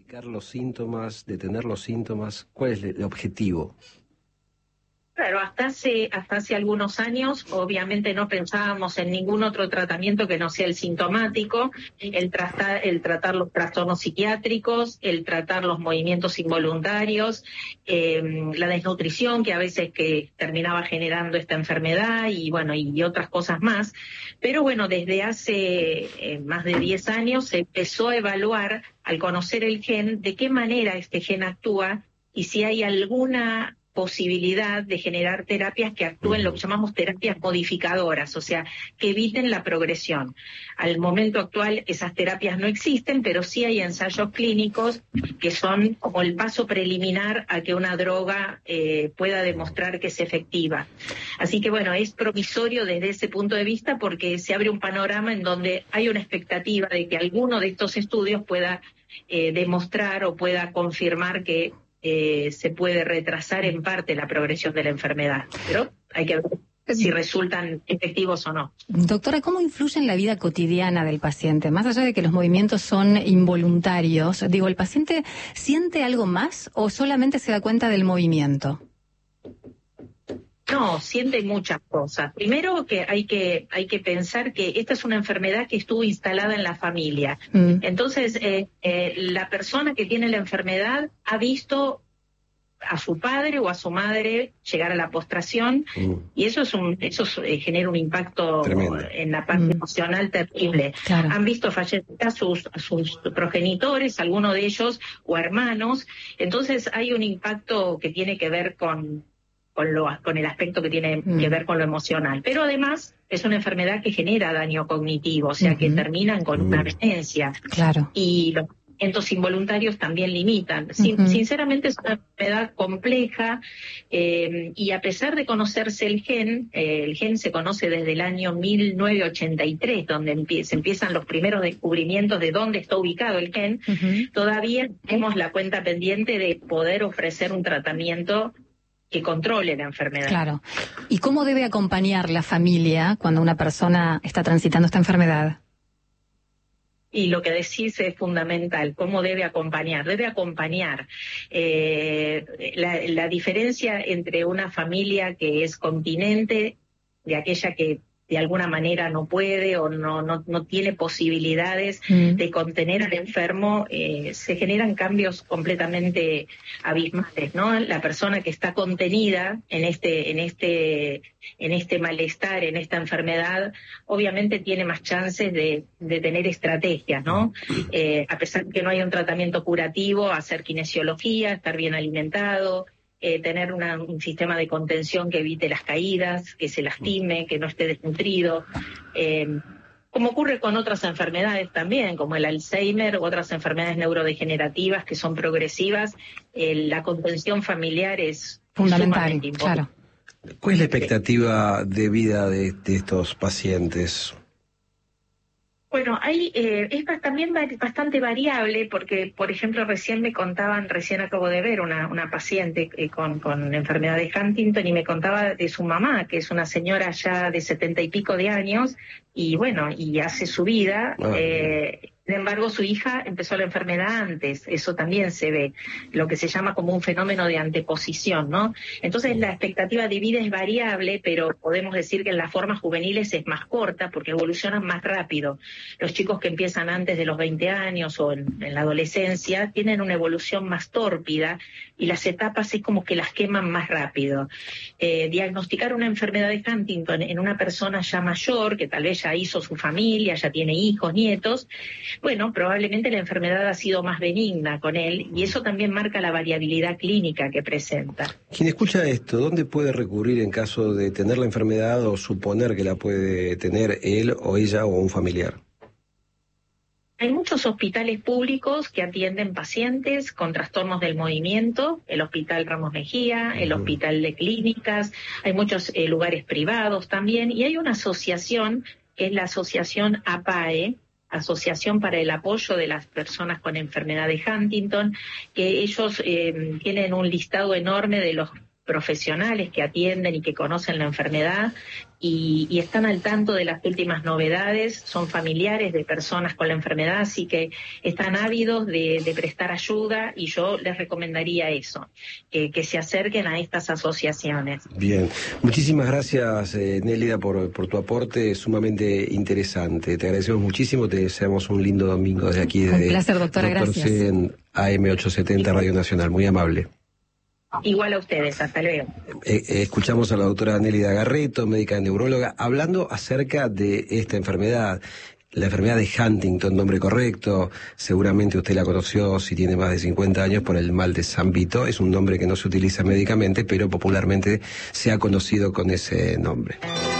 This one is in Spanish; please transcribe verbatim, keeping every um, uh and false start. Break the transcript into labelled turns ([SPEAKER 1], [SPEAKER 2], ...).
[SPEAKER 1] Identificar los síntomas, detener los síntomas, ¿cuál es el objetivo?
[SPEAKER 2] Claro, hasta hace, hasta hace algunos años obviamente no pensábamos en ningún otro tratamiento que no sea el sintomático, el tratar, el tratar los trastornos psiquiátricos, el tratar los movimientos involuntarios, eh, la desnutrición que a veces que terminaba generando esta enfermedad y bueno, y otras cosas más. Pero bueno, desde hace eh, más de diez años se empezó a evaluar, al conocer el gen, de qué manera este gen actúa y si hay alguna posibilidad de generar terapias que actúen, lo que llamamos terapias modificadoras, o sea, que eviten la progresión. Al momento actual esas terapias no existen, pero sí hay ensayos clínicos que son como el paso preliminar a que una droga eh, pueda demostrar que es efectiva. Así que bueno, es provisorio desde ese punto de vista porque se abre un panorama en donde hay una expectativa de que alguno de estos estudios pueda eh, demostrar o pueda confirmar que Eh, se puede retrasar en parte la progresión de la enfermedad, pero hay que ver si resultan efectivos o no.
[SPEAKER 3] Doctora, ¿cómo influye en la vida cotidiana del paciente? Más allá de que los movimientos son involuntarios, digo, ¿el paciente siente algo más o solamente se da cuenta del movimiento?
[SPEAKER 2] No, siente muchas cosas. Primero que hay que hay que pensar que esta es una enfermedad que estuvo instalada en la familia. Mm. Entonces, eh, eh, la persona que tiene la enfermedad ha visto a su padre o a su madre llegar a la postración mm. y eso es un eso eh, genera un impacto Tremendo. En la parte mm. emocional terrible. Claro. Han visto fallecer a sus, a sus progenitores, algunos de ellos, o hermanos. Entonces hay un impacto que tiene que ver con Con, lo, con el aspecto que tiene mm. que ver con lo emocional. Pero además es una enfermedad que genera daño cognitivo, o sea, uh-huh. que terminan con uh-huh. una absencia.
[SPEAKER 3] Claro.
[SPEAKER 2] Y los movimientos involuntarios también limitan. Sin, uh-huh. Sinceramente es una enfermedad compleja eh, y a pesar de conocerse el gen, eh, el gen se conoce desde el año mil novecientos ochenta y tres, donde empie- se empiezan los primeros descubrimientos de dónde está ubicado el gen, uh-huh. todavía tenemos la cuenta pendiente de poder ofrecer un tratamiento que controle la enfermedad.
[SPEAKER 3] Claro. ¿Y cómo debe acompañar la familia cuando una persona está transitando esta enfermedad?
[SPEAKER 2] Y lo que decís es fundamental, ¿cómo debe acompañar? Debe acompañar. Eh, la, la diferencia entre una familia que es continente, de aquella que de alguna manera no puede o no no, no tiene posibilidades mm. de contener al enfermo, eh, se generan cambios completamente abismales, ¿no? La persona que está contenida en este, en este, en este malestar, en esta enfermedad, obviamente tiene más chances de, de tener estrategias, ¿no? Eh, a pesar de que no hay un tratamiento curativo, hacer kinesiología, estar bien alimentado, Eh, tener una, un sistema de contención que evite las caídas, que se lastime, que no esté desnutrido, eh, como ocurre con otras enfermedades también, como el Alzheimer u otras enfermedades neurodegenerativas que son progresivas, eh, la contención familiar es
[SPEAKER 3] fundamental, claro.
[SPEAKER 1] ¿Cuál es la expectativa de vida de, de estos pacientes?
[SPEAKER 2] Bueno, hay, eh, es también bastante variable porque, por ejemplo, recién me contaban, recién acabo de ver una, una paciente eh, con, con enfermedad de Huntington y me contaba de su mamá, que es una señora ya de setenta y pico de años y bueno, y hace su vida. Ah, eh, sin embargo, su hija empezó la enfermedad antes, eso también se ve, lo que se llama como un fenómeno de anteposición, ¿no? Entonces la expectativa de vida es variable, pero podemos decir que en las formas juveniles es más corta porque evolucionan más rápido. Los chicos que empiezan antes de los veinte años o en, en la adolescencia tienen una evolución más tórpida y las etapas es como que las queman más rápido. Eh, diagnosticar una enfermedad de Huntington en una persona ya mayor, que tal vez ya hizo su familia, ya tiene hijos, nietos, bueno, probablemente la enfermedad ha sido más benigna con él y eso también marca la variabilidad clínica que presenta.
[SPEAKER 1] Quien escucha esto, ¿dónde puede recurrir en caso de tener la enfermedad o suponer que la puede tener él o ella o un familiar?
[SPEAKER 2] Hay muchos hospitales públicos que atienden pacientes con trastornos del movimiento, el Hospital Ramos Mejía, el uh-huh. Hospital de Clínicas, hay muchos eh, lugares privados también y hay una asociación que es la Asociación A P A E, Asociación para el Apoyo de las Personas con Enfermedad de Huntington, que ellos eh, tienen un listado enorme de los profesionales que atienden y que conocen la enfermedad y, y están al tanto de las últimas novedades, son familiares de personas con la enfermedad, así que están ávidos de, de prestar ayuda y yo les recomendaría eso, que, que se acerquen a estas asociaciones.
[SPEAKER 1] Bien, muchísimas gracias eh, Nélida por, por tu aporte sumamente interesante. Te agradecemos muchísimo, te deseamos un lindo domingo desde aquí.
[SPEAKER 3] Un placer, doctora,
[SPEAKER 1] Doctor
[SPEAKER 3] gracias.
[SPEAKER 1] C en A M ochocientos setenta Radio Nacional, muy amable.
[SPEAKER 2] Igual a ustedes, hasta luego.
[SPEAKER 1] Eh, eh, escuchamos a la doctora Nélida Garreto, médica neuróloga, hablando acerca de esta enfermedad, la enfermedad de Huntington, nombre correcto, seguramente usted la conoció si tiene más de cincuenta años por el mal de San Vito, es un nombre que no se utiliza médicamente, pero popularmente se ha conocido con ese nombre.